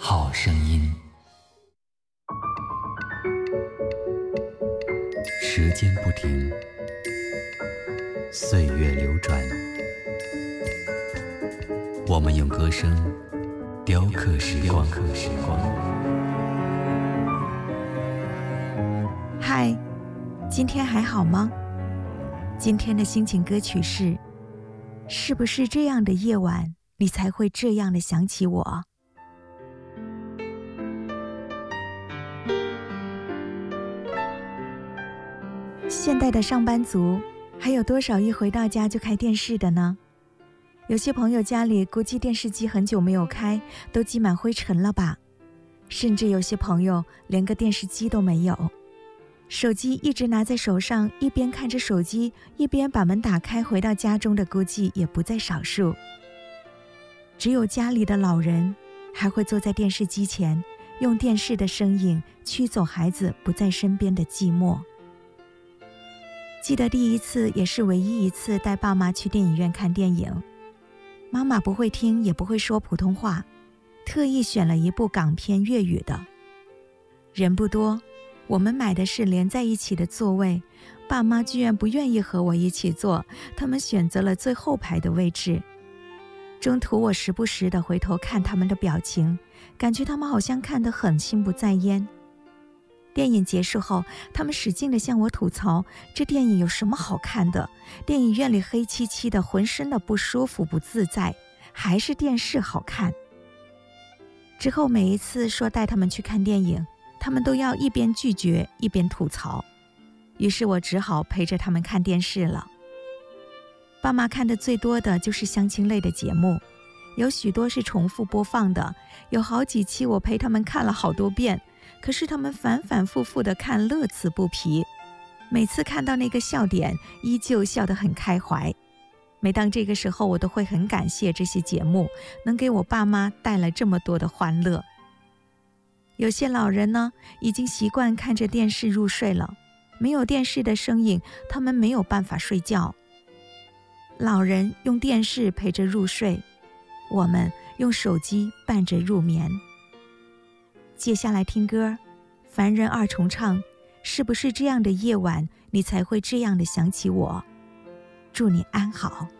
好声音。时间不停，岁月流转，我们用歌声雕刻时光。 嗨，今天还好吗？今天的心情歌曲是不是这样的夜晚，你才会这样的想起我？现代的上班族，还有多少一回到家就开电视的呢？有些朋友家里估计电视机很久没有开，都积满灰尘了吧？甚至有些朋友连个电视机都没有，手机一直拿在手上，一边看着手机，一边把门打开回到家中的估计也不在少数。只有家里的老人还会坐在电视机前，用电视的声音驱走孩子不在身边的寂寞。记得第一次也是唯一一次带爸妈去电影院看电影，妈妈不会听也不会说普通话，特意选了一部港片粤语的。人不多，我们买的是连在一起的座位，爸妈居然不愿意和我一起坐，他们选择了最后排的位置。中途我时不时地回头看他们的表情，感觉他们好像看得很心不在焉。电影结束后，他们使劲地向我吐槽，这电影有什么好看的？电影院里黑漆漆的，浑身的不舒服不自在，还是电视好看。之后每一次说带他们去看电影，他们都要一边拒绝一边吐槽，于是我只好陪着他们看电视了。爸妈看的最多的就是相亲类的节目，有许多是重复播放的，有好几期我陪他们看了好多遍，可是他们反反复复地看，乐此不疲，每次看到那个笑点依旧笑得很开怀。每当这个时候，我都会很感谢这些节目能给我爸妈带来这么多的欢乐。有些老人呢，已经习惯看着电视入睡了，没有电视的声音，他们没有办法睡觉。老人用电视陪着入睡，我们用手机伴着入眠。接下来听歌，凡人二重唱，是不是这样的夜晚，你才会这样的想起我？祝你安好。